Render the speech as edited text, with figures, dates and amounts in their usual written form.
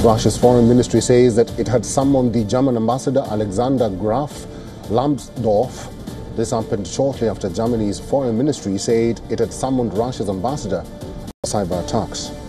Russia's foreign ministry says that it had summoned the German ambassador Alexander Graf Lambsdorff. This happened shortly after Germany's foreign ministry said it had summoned Russia's ambassador for cyber attacks.